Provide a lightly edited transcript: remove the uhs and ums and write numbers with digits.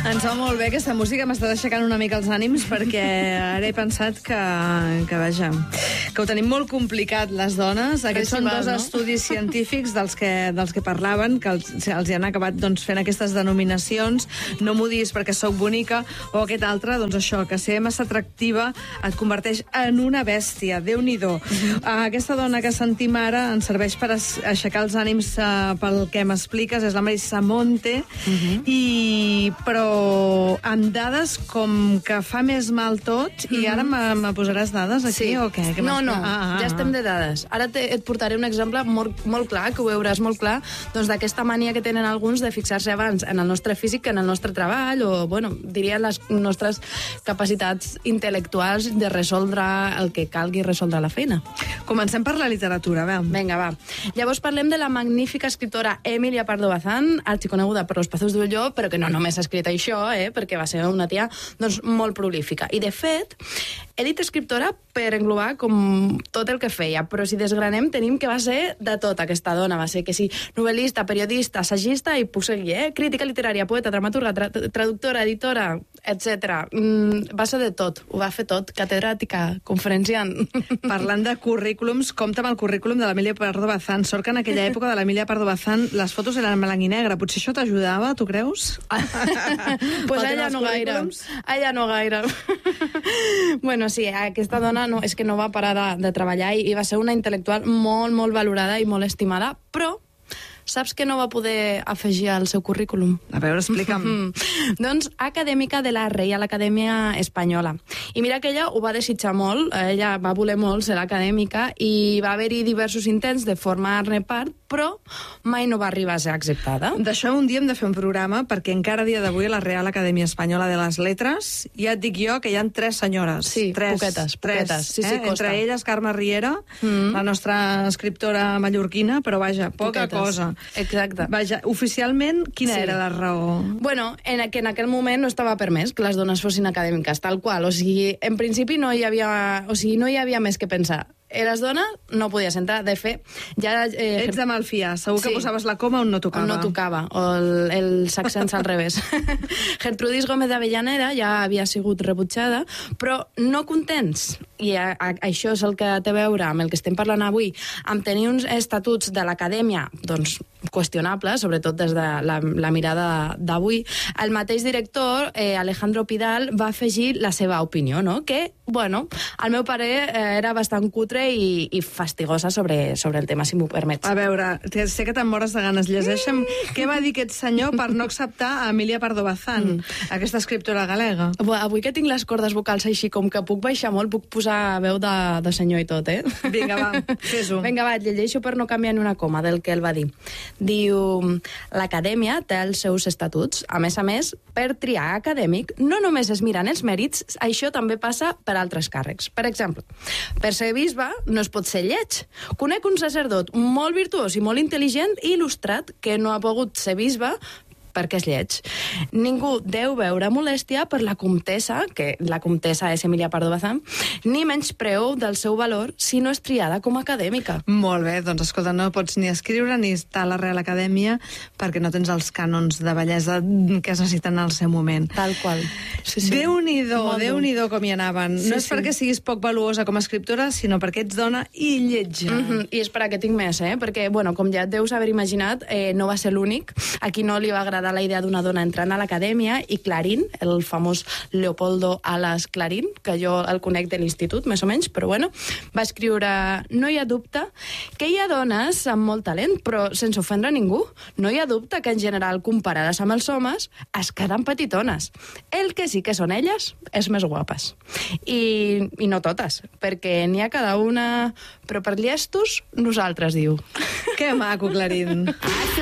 Ens va molt bé aquesta música, m'està aixecant una mica els ànims perquè ara he pensat que vaja, que ho tenim molt complicat les dones. Aquests són dos estudis científics dels que parlaven, que els hi han acabat fent aquestes denominacions. No m'ho diguis perquè sóc bonica, o aquest altre, doncs això, que ser massa atractiva et converteix en una bèstia. Déu-n'hi-do. Aquesta dona que sentim ara ens serveix per aixecar els ànims pel que m'expliques, és la Marisa Monte, però amb dades com que fa més mal tot, i ara me posaràs dades aquí o què? No, ja estem de dades. Ara et portaré un exemple molt clar, que ho veuràs molt clar, doncs d'aquesta mania que tenen alguns de fixar-se abans en el nostre físic que en el nostre treball, o, bueno, diria les nostres capacitats intel·lectuals de resoldre el que calgui resoldre la feina. Comencem per la literatura, va. Vinga, va. Llavors parlem de la magnífica escriptora Emilia Pardo Bazán, arxiconeguda per Los Pazos d'Ulló, però que no només ha escrit això, perquè va ser una tia molt prolífica. I, de fet, he dit escriptora per englobar com tot el que feia, però si desgranem tenim que va ser de tot aquesta dona. Va ser que sí, novel·lista, periodista, assagista, i puc seguir, crítica literària, poeta, dramaturga, traductora, editora, etc. Va ser de tot, ho va fer tot, catedràtica, conferenciant. Parlant de currículums, compta amb el currículum de l'Emilia Pardo Bazán. Sort que en aquella època de l'Emilia Pardo Bazán les fotos eren en blanc i negre. Potser això t'ajudava, tu creus? Pues ella no gaire. Ella no gaire. Bueno, sí, aquesta dona és que no va parar de treballar i va ser una intel·lectual molt, molt valorada i molt estimada, però saps què no va poder afegir al seu currículum? A veure, explica'm. Doncs acadèmica de la Reial Acadèmia Espanyola. I mira que ella ho va desitjar molt, ella va voler molt ser acadèmica i va haver-hi diversos intents de formar-ne part, però mai no va arribar a ser acceptada. D'això un dia hem de fer un programa, perquè encara a dia d'avui a la Real Acadèmia Espanyola de les Lletres, ja et dic jo que hi ha 3 senyores. Sí, poquetes. Sí, costa. Entre elles Carme Riera, la nostra escriptora mallorquina, però vaja, poca cosa. Exacte. Vaja, oficialment, quina era la raó? Bueno, que en aquell moment no estava permès que les dones fossin acadèmiques, tal qual. O sigui, en principi no hi havia més que pensar. Eres dona, no podies entrar. De fet, ja... Ets de malfiar. Segur que posaves la coma on no tocava. On no tocava, o els accents al revés. Gertrudis Gómez d'Avellaneda ja havia sigut rebutjada, però no contents, i això és el que té a veure amb el que estem parlant avui, amb tenir uns estatuts de l'acadèmia, doncs, qüestionables, sobretot des de la mirada d'avui, el mateix director, Alejandro Pidal, va afegir la seva opinió, no? Que, bueno, al meu parer era bastant cutre i fastigosa sobre el tema, si m'ho permets. A veure, sé que te'n mores de ganes. Llegeixa'm què va dir aquest senyor per no acceptar a Emilia Pardo Bazán, aquesta escriptora galega. Avui que tinc les cordes vocals així, com que puc baixar molt, puc posar veu de senyor i tot, Vinga, va, fes-ho. Vinga, va, llegeixo per no canviar ni una coma del que ell va dir. Diu, l'acadèmia té els seus estatuts. A més, per triar acadèmic, no només es miren els mèrits, això també passa per altres càrrecs. Per exemple, per ser bisbe no es pot ser lleig. Conec un sacerdot molt virtuós i molt intel·ligent i il·lustrat que no ha pogut ser bisbe perquè és lleig. Ningú deu veure molèstia per la comtessa, que la comtessa és Emilia Pardo Bazán, ni menyspreu del seu valor si no és triada com a acadèmica. Molt bé, doncs escolta, no pots ni escriure ni estar a la Real Acadèmia perquè no tens els cànons de bellesa que es necessiten al seu moment. Tal qual. Sí. Déu-n'hi-do com hi anaven. No és perquè siguis poc valuosa com a escriptora, sinó perquè ets dona i lletja. I és per a què tinc més, perquè, bueno, com ja et deus haver imaginat, no va ser l'únic. A qui no li va agradar la idea d'una dona entrant a l'acadèmia, i Clarín, el famós Leopoldo Alas Clarín, que jo el conec de l'institut, més o menys, però bueno, va escriure: no hi ha dubte que hi ha dones amb molt talent, però sense ofendre a ningú. No hi ha dubte que en general, comparades amb els homes, es queden petitones. El que sí que són elles és més guapes. I no totes, perquè n'hi ha cada una, però per llestos, nosaltres, diu. Que maco, Clarín.